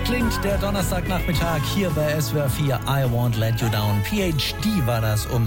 klingt der Donnerstagnachmittag hier bei SWR 4. I Won't Let You Down. PhD war das um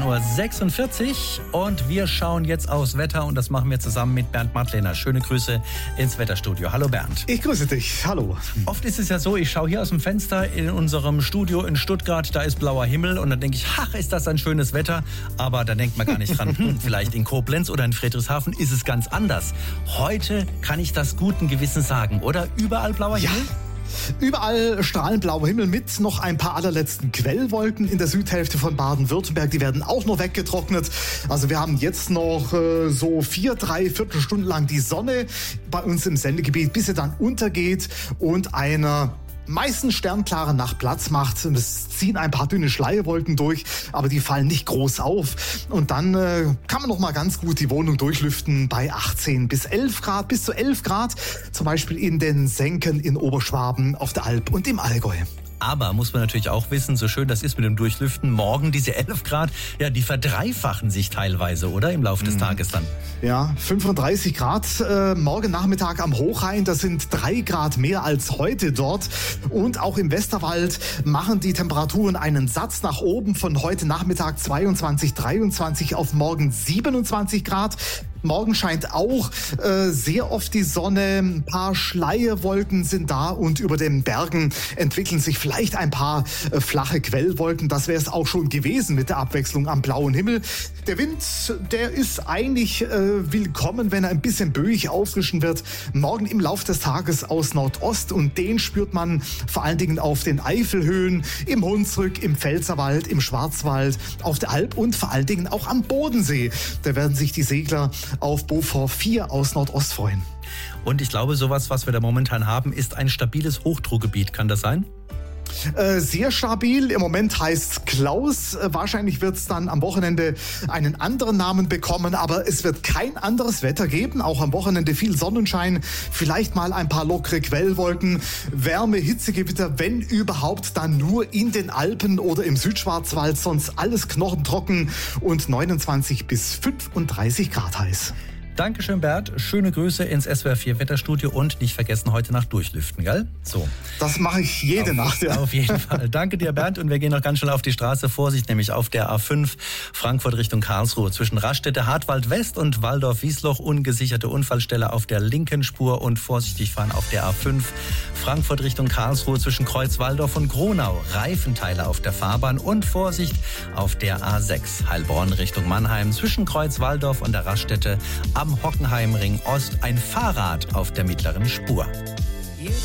16.46 Uhr. Und wir schauen jetzt aufs Wetter und das machen wir zusammen mit Bernd Mattlehner. Schöne Grüße ins Wetterstudio. Hallo Bernd. Ich grüße dich. Hallo. Oft ist es ja so, ich schaue hier aus dem Fenster in unserem Studio in Stuttgart, da ist blauer Himmel und dann denke ich, ach, ist das ein schönes Wetter. Aber da denkt man gar nicht dran. Vielleicht in Koblenz oder in Friedrichshafen ist es ganz anders. Heute kann ich das guten Gewissens sagen, oder? Überall blauer Himmel? Überall strahlend blauer Himmel mit noch ein paar allerletzten Quellwolken in der Südhälfte von Baden-Württemberg. Die werden auch noch weggetrocknet. Also wir haben jetzt noch so 3/4 Stunden lang die Sonne bei uns im Sendegebiet, bis sie dann untergeht und eine meistens sternklare Nacht Platz macht. Es ziehen ein paar dünne Schleierwolken durch, aber die fallen nicht groß auf. Und dann kann man noch mal ganz gut die Wohnung durchlüften bei 18 bis 11 Grad, bis zu 11 Grad, zum Beispiel in den Senken in Oberschwaben, auf der Alp und im Allgäu. Aber muss man natürlich auch wissen, so schön das ist mit dem Durchlüften, morgen diese 11 Grad, ja, die verdreifachen sich teilweise, oder? Im Laufe des Tages dann. Ja, 35 Grad morgen Nachmittag am Hochrhein, das sind 3 Grad mehr als heute dort. Und auch im Westerwald machen die Temperaturen einen Satz nach oben von heute Nachmittag 22, 23 auf morgen 27 Grad. Morgen scheint auch sehr oft die Sonne, ein paar Schleierwolken sind da und über den Bergen entwickeln sich vielleicht ein paar flache Quellwolken. Das wäre es auch schon gewesen mit der Abwechslung am blauen Himmel. Der Wind, der ist eigentlich willkommen, wenn er ein bisschen böig auffrischen wird. Morgen im Laufe des Tages aus Nordost und den spürt man vor allen Dingen auf den Eifelhöhen, im Hunsrück, im Pfälzerwald, im Schwarzwald, auf der Alp und vor allen Dingen auch am Bodensee. Da werden sich die Segler auf Beaufort 4 aus Nordost freuen. Und ich glaube, sowas, was wir da momentan haben, ist ein stabiles Hochdruckgebiet. Kann das sein? Sehr stabil. Im Moment heißt es Klaus. Wahrscheinlich wird es dann am Wochenende einen anderen Namen bekommen, aber es wird kein anderes Wetter geben. Auch am Wochenende viel Sonnenschein, vielleicht mal ein paar lockere Quellwolken, Wärme, Hitzegewitter, wenn überhaupt, dann nur in den Alpen oder im Südschwarzwald, sonst alles knochentrocken und 29 bis 35 Grad heiß. Dankeschön, Bert. Schöne Grüße ins SWR 4 Wetterstudio und nicht vergessen, heute Nacht durchlüften, gell? So. Das mache ich jede Nacht, ja. Auf jeden Fall. Danke dir, Bernd. Und wir gehen noch ganz schnell auf die Straße. Vorsicht, nämlich auf der A5 Frankfurt Richtung Karlsruhe. Zwischen Raststätte Hartwald West und Waldorf-Wiesloch ungesicherte Unfallstelle auf der linken Spur und vorsichtig fahren auf der A5 Frankfurt Richtung Karlsruhe zwischen Kreuzwaldorf und Gronau. Reifenteile auf der Fahrbahn und Vorsicht auf der A6 Heilbronn Richtung Mannheim zwischen Kreuzwaldorf und der Raststätte am Hockenheimring Ost ein Fahrrad auf der mittleren Spur.